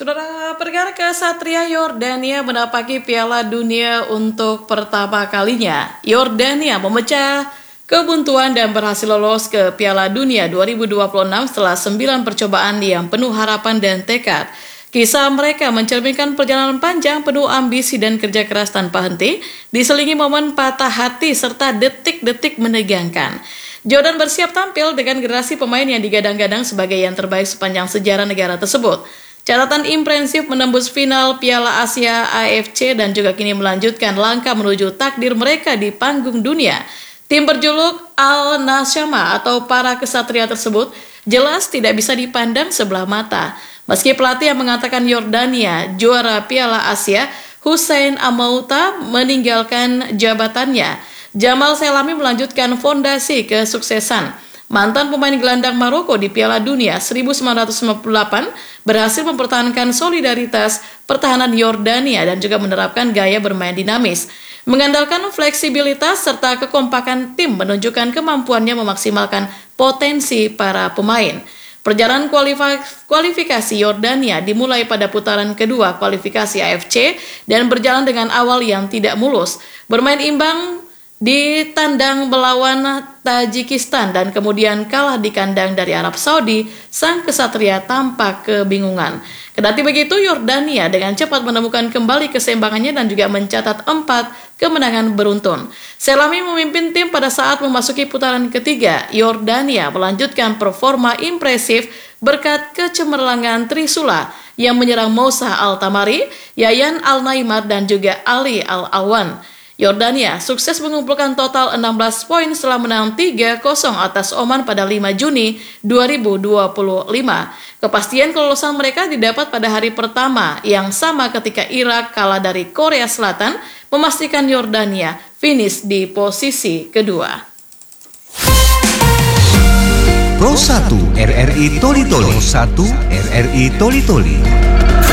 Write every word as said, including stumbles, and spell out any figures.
Saudara, perkara kesatria Yordania menapaki Piala Dunia untuk pertama kalinya. Yordania memecah kebuntuan dan berhasil lolos ke Piala Dunia dua ribu dua puluh enam setelah sembilan percobaan yang penuh harapan dan tekad. Kisah mereka mencerminkan perjalanan panjang penuh ambisi dan kerja keras tanpa henti, diselingi momen patah hati serta detik-detik menegangkan. Jordan bersiap tampil dengan generasi pemain yang digadang-gadang sebagai yang terbaik sepanjang sejarah negara tersebut. Catatan impresif menembus final Piala Asia A F C dan juga kini melanjutkan langkah menuju takdir mereka di panggung dunia. Tim berjuluk Al-Nashama atau para kesatria tersebut jelas tidak bisa dipandang sebelah mata. Meski pelatih yang mengatakan Yordania juara Piala Asia, Hussein Amouta meninggalkan jabatannya. Jamal Selami melanjutkan fondasi kesuksesan. Mantan pemain gelandang Maroko di Piala Dunia seribu sembilan ratus sembilan puluh delapan berhasil mempertahankan solidaritas pertahanan Yordania dan juga menerapkan gaya bermain dinamis. Mengandalkan fleksibilitas serta kekompakan tim menunjukkan kemampuannya memaksimalkan potensi para pemain. Perjalanan kualifikasi Yordania dimulai pada putaran kedua kualifikasi A F C dan berjalan dengan awal yang tidak mulus. Bermain imbang di tandang melawan Tajikistan dan kemudian kalah di kandang dari Arab Saudi, sang kesatria tampak kebingungan. Kendati begitu, Yordania dengan cepat menemukan kembali keseimbangannya dan juga mencatat empat kemenangan beruntun. Selami memimpin tim pada saat memasuki putaran ketiga. Yordania melanjutkan performa impresif berkat kecemerlangan Trisula yang menyerang Moussa Al-Tamari, Yayan Al-Naimat dan juga Ali Al-Awan. Yordania sukses mengumpulkan total enam belas poin setelah menang tiga kosong atas Oman pada lima Juni dua ribu dua puluh lima. Kepastian kelolosan mereka didapat pada hari pertama yang sama ketika Irak kalah dari Korea Selatan, memastikan Yordania finish di posisi kedua. Pro satu R R I Toli Toli. Pro satu R R I Toli Toli.